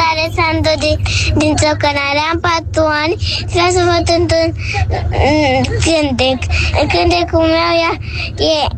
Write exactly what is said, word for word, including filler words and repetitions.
Alessandro din, din Țocănare, am patru ani și vreau să vă cânt un cântec. Cântecul meu e, e